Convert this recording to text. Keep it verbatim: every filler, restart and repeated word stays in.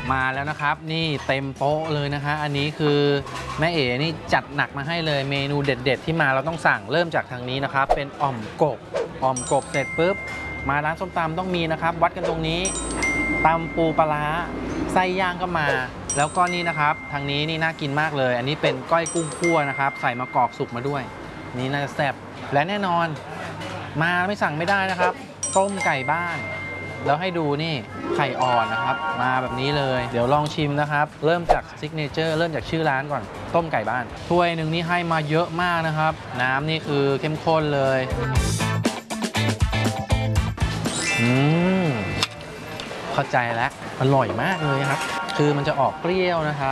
มาแล้วนะครับนี่เต็มโต๊ะเลยนะคะอันนี้คือแม่เอ๋นี่จัดหนักมาให้เลยเมนูเด็ดๆที่มาเราต้องสั่งเริ่มจากทางนี้นะครับเป็นอ่อมกบอ่อมกบเสร็จปุ๊บมาร้านส้มตำต้องมีนะครับวัดกันตรงนี้ตำปูปลาร้าไส้ย่างก็มาแล้วก็นี่นะครับทางนี้นี่น่ากินมากเลยอันนี้เป็นก้อยกุ้งคั่วนะครับใส่มะกอกสุกมาด้วยนี่น่าจะแซ่บและแน่นอนมาไม่สั่งไม่ได้นะครับต้มไก่บ้านแล้วให้ดูนี่ไข่อ่อนนะครับมาแบบนี้เลยเดี๋ยวลองชิมนะครับเริ่มจากซิกเนเจอร์เริ่มจากชื่อร้านก่อนต้มไก่บ้านถ้วยหนึ่งนี่ให้มาเยอะมากนะครับน้ำนี่คือเข้มข้นเลยอืมเข้าใจแล้วอร่อยมากเลยครับคือมันจะออกเปรี้ยวนะครับ